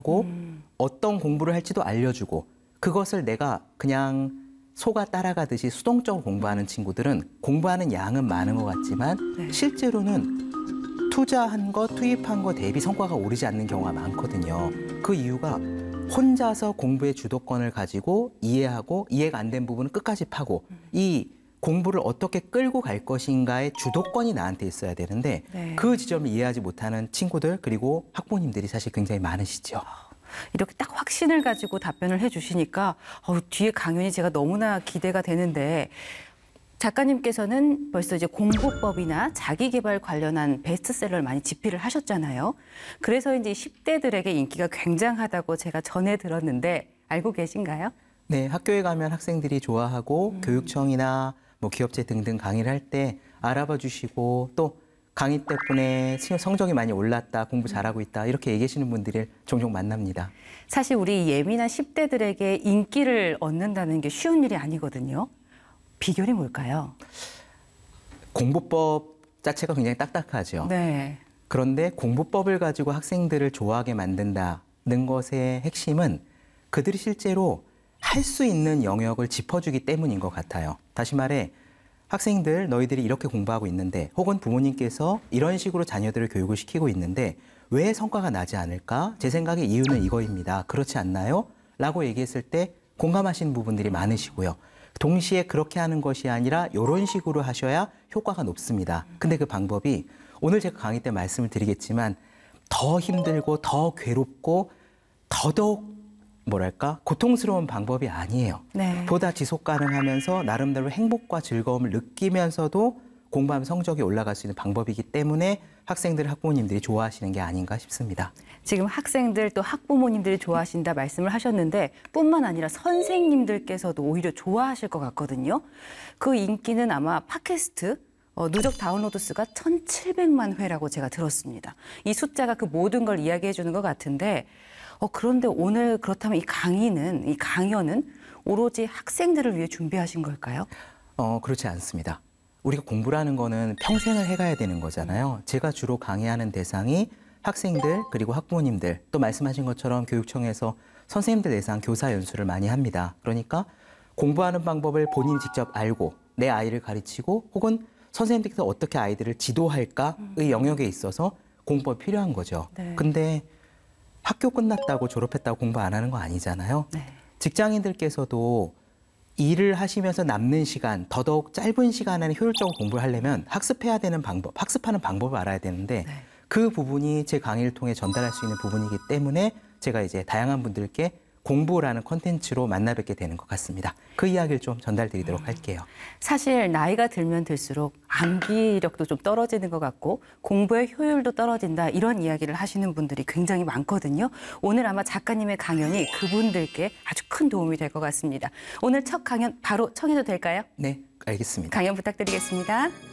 어떤 공부를 할지도 알려주고 그것을 내가 그냥 소가 따라가듯이 수동적으로 공부하는 친구들은 공부하는 양은 많은 것 같지만 실제로는 투자한 거, 투입한 거 대비 성과가 오르지 않는 경우가 많거든요. 그 이유가 혼자서 공부의 주도권을 가지고 이해하고 이해가 안 된 부분은 끝까지 파고 이 공부를 어떻게 끌고 갈 것인가의 주도권이 나한테 있어야 되는데 그 지점을 이해하지 못하는 친구들 그리고 학부모님들이 사실 굉장히 많으시죠. 이렇게 딱 확신을 가지고 답변을 해주시니까 뒤에 강연이 제가 너무나 기대가 되는데 작가님께서는 벌써 이제 공부법이나 자기계발 관련한 베스트셀러를 많이 집필을 하셨잖아요. 그래서 이제 10대들에게 인기가 굉장하다고 제가 전해 들었는데 알고 계신가요? 네, 학교에 가면 학생들이 좋아하고 교육청이나 뭐 기업체 등등 강의를 할 때 알아봐 주시고 또 강의 때문에 성적이 많이 올랐다, 공부 잘하고 있다 이렇게 얘기하시는 분들을 종종 만납니다. 사실 우리 예민한 10대들에게 인기를 얻는다는 게 쉬운 일이 아니거든요. 비결이 뭘까요? 공부법 자체가 굉장히 딱딱하죠. 네. 그런데 공부법을 가지고 학생들을 좋아하게 만든다는 것의 핵심은 그들이 실제로 할 수 있는 영역을 짚어주기 때문인 것 같아요. 다시 말해 학생들 너희들이 이렇게 공부하고 있는데 혹은 부모님께서 이런 식으로 자녀들을 교육을 시키고 있는데 왜 성과가 나지 않을까? 제 생각에 이유는 이거입니다. 그렇지 않나요? 라고 얘기했을 때 공감하시는 부분들이 많으시고요. 동시에 그렇게 하는 것이 아니라 이런 식으로 하셔야 효과가 높습니다. 근데 그 방법이 오늘 제가 강의 때 말씀을 드리겠지만 더 힘들고 더 괴롭고 더더욱 뭐랄까 고통스러운 방법이 아니에요. 보다 지속 가능하면서 나름대로 행복과 즐거움을 느끼면서도 공부하면 성적이 올라갈 수 있는 방법이기 때문에 학생들, 학부모님들이 좋아하시는 게 아닌가 싶습니다. 지금 학생들 또 학부모님들이 좋아하신다 말씀을 하셨는데 뿐만 아니라 선생님들께서도 오히려 좋아하실 것 같거든요. 그 인기는 아마 팟캐스트 누적 다운로드 수가 1,700만 회라고 제가 들었습니다. 이 숫자가 그 모든 걸 이야기해 주는 것 같은데 그런데 오늘 그렇다면 이 강연은 오로지 학생들을 위해 준비하신 걸까요? 그렇지 않습니다. 우리가 공부라는 거는 평생을 해가야 되는 거잖아요. 제가 주로 강의하는 대상이 학생들 그리고 학부모님들 또 말씀하신 것처럼 교육청에서 선생님들 대상 교사 연수를 많이 합니다. 그러니까 공부하는 방법을 본인이 직접 알고 내 아이를 가르치고 혹은 선생님들께서 어떻게 아이들을 지도할까의 영역에 있어서 공부가 필요한 거죠. 근데 학교 끝났다고 졸업했다고 공부 안 하는 거 아니잖아요. 직장인들께서도 일을 하시면서 남는 시간, 더더욱 짧은 시간 안에 효율적으로 공부를 하려면 학습해야 되는 방법, 학습하는 방법을 알아야 되는데 그 부분이 제 강의를 통해 전달할 수 있는 부분이기 때문에 제가 이제 다양한 분들께 공부라는 콘텐츠로 만나 뵙게 되는 것 같습니다. 그 이야기를 좀 전달드리도록 할게요. 사실 나이가 들면 들수록 암기력도 좀 떨어지는 것 같고 공부의 효율도 떨어진다 이런 이야기를 하시는 분들이 굉장히 많거든요. 오늘 아마 작가님의 강연이 그분들께 아주 큰 도움이 될 것 같습니다. 오늘 첫 강연 바로 청해도 될까요? 네, 알겠습니다. 강연 부탁드리겠습니다.